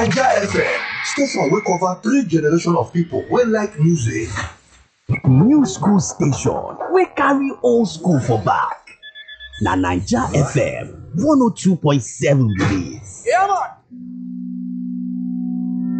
Naija FM, station wey cover 3 generation of people wey like music. New school station wey carry old school for back. Na Naija FM 102.7 be dis. Yeah, man.